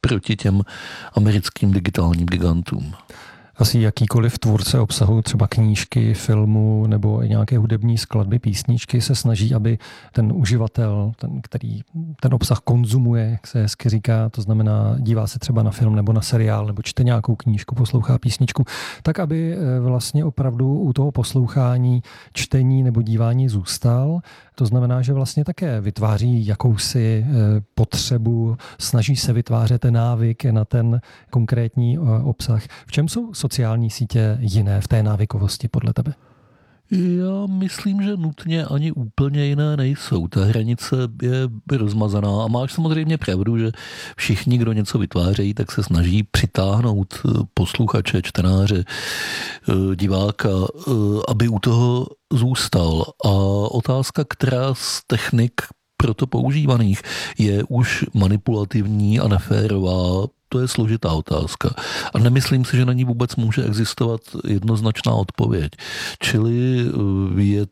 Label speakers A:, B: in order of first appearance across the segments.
A: proti těm americkým digitálním gigantům.
B: Asi jakýkoliv tvůrce obsahu, třeba knížky, filmu nebo i nějaké hudební skladby, písničky, se snaží, aby ten uživatel, který ten obsah konzumuje, jak se hezky říká, to znamená dívá se třeba na film nebo na seriál nebo čte nějakou knížku, poslouchá písničku, tak aby vlastně opravdu u toho poslouchání, čtení nebo dívání zůstal. To znamená, že vlastně také vytváří jakousi potřebu, snaží se vytvářet ten návyk na ten konkrétní obsah. V čem jsou sociální sítě jiné v té návykovosti podle tebe?
A: Já myslím, že nutně ani úplně jiné nejsou. Ta hranice je rozmazaná a máš samozřejmě pravdu, že všichni, kdo něco vytvářejí, tak se snaží přitáhnout posluchače, čtenáře, diváka, aby u toho zůstal. A otázka, která z technik proto používaných je už manipulativní a neférová, to je složitá otázka. A nemyslím si, že na ní vůbec může existovat jednoznačná odpověď. Čili je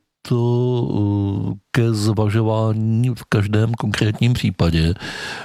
A: to ke zvažování v každém konkrétním případě,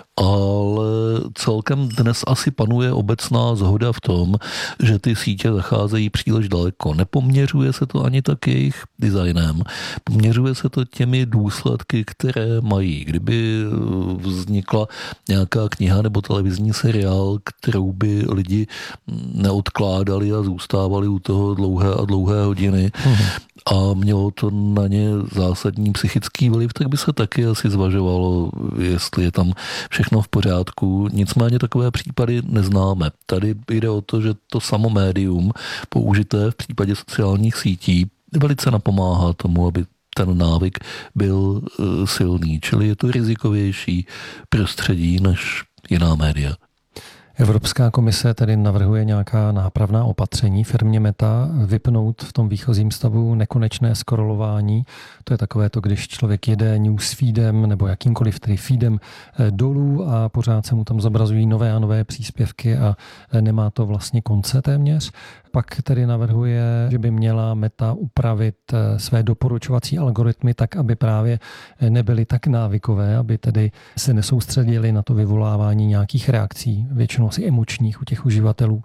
A: ale celkem dnes asi panuje obecná shoda v tom, že ty sítě zacházejí příliš daleko. Nepoměřuje se to ani tak jejich designem, poměřuje se to těmi důsledky, které mají. Kdyby vznikla nějaká kniha nebo televizní seriál, kterou by lidi neodkládali a zůstávali u toho dlouhé a dlouhé hodiny, a mělo to na ně zásadní psychický vliv, tak by se taky asi zvažovalo, jestli je tam všechno v pořádku. Nicméně takové případy neznáme. Tady jde o to, že to samo médium použité v případě sociálních sítí velice napomáhá tomu, aby ten návyk byl silný. Čili je to rizikovější prostředí než jiná média.
B: Evropská komise tedy navrhuje nějaká nápravná opatření firmě Meta vypnout v tom výchozím stavu nekonečné scrollování. To je takové to, když člověk jede newsfeedem nebo jakýmkoliv tedy feedem dolů a pořád se mu tam zobrazují nové a nové příspěvky a nemá to vlastně konce téměř. Pak tedy navrhuje, že by měla Meta upravit své doporučovací algoritmy tak, aby právě nebyly tak návykové, aby tedy se nesoustředili na to vyvolávání nějakých reakcí, většinou asi emočních u těch uživatelů.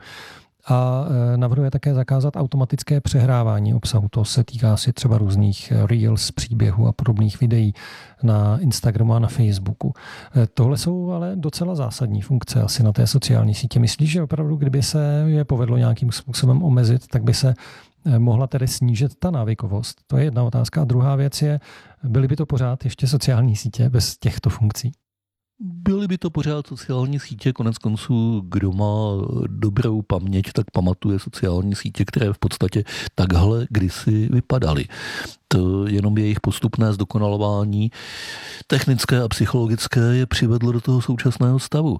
B: A navrhuje také zakázat automatické přehrávání obsahu. To se týká si třeba různých reels, příběhů a podobných videí na Instagramu a na Facebooku. Tohle jsou ale docela zásadní funkce asi na té sociální sítě. Myslíš, že opravdu, kdyby se je povedlo nějakým způsobem omezit, tak by se mohla tedy snížit ta návykovost? To je jedna otázka. A druhá věc je, byly by to pořád ještě sociální sítě bez těchto funkcí?
A: Byly by to pořád sociální sítě, konec konců, kdo má dobrou paměť, tak pamatuje sociální sítě, které v podstatě takhle kdysi vypadaly. To jenom jejich postupné zdokonalování technické a psychologické je přivedlo do toho současného stavu.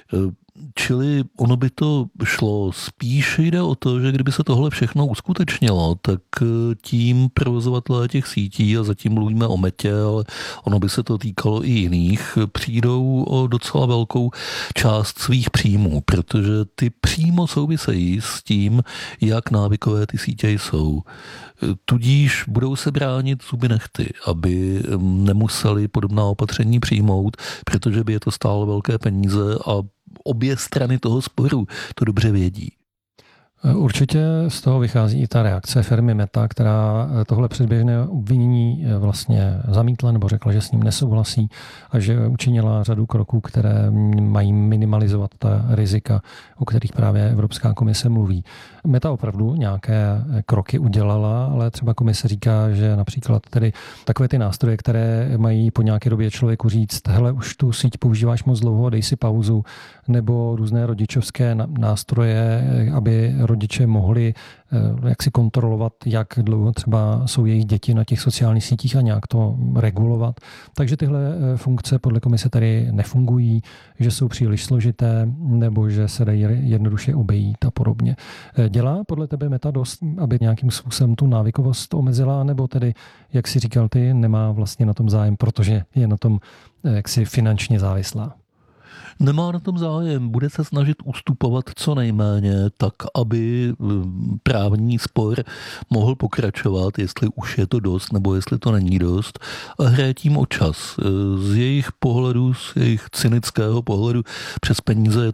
A: Čili ono by to šlo, spíš jde o to, že kdyby se tohle všechno uskutečnilo, tak tím provozovatelé těch sítí, a zatím mluvíme o Metě, ale ono by se to týkalo i jiných, přijdou o docela velkou část svých příjmů, protože ty přímo souvisejí s tím, jak návykové ty sítě jsou. Tudíž budou se bránit zuby nehty, aby nemuseli podobná opatření přijmout, protože by je to stálo velké peníze a obě strany toho sporu to dobře vědí.
B: Určitě z toho vychází i ta reakce firmy Meta, která tohle předběžné obvinění vlastně zamítla nebo řekla, že s ním nesouhlasí a že učinila řadu kroků, které mají minimalizovat ta rizika, o kterých právě Evropská komise mluví. Meta opravdu nějaké kroky udělala, ale třeba komise říká, že například tedy takové ty nástroje, které mají po nějaké době člověku říct, hele, už tu síť používáš moc dlouho, dej si pauzu, nebo různé rodičovské nástroje, aby rodiče mohli jak si kontrolovat, jak dlouho třeba jsou jejich děti na těch sociálních sítích a nějak to regulovat. Takže tyhle funkce podle komise tady nefungují, že jsou příliš složité nebo že se dají jednoduše obejít a podobně. Dělá podle tebe Meta dost, aby nějakým způsobem tu návykovost omezila, nebo tedy, jak si říkal ty, nemá vlastně na tom zájem, protože je na tom jaksi finančně závislá?
A: Nemá na tom zájem, bude se snažit ustupovat co nejméně, tak aby právní spor mohl pokračovat, jestli už je to dost, nebo jestli to není dost, a hraje tím o čas. Z jejich pohledu, z jejich cynického pohledu přes peníze je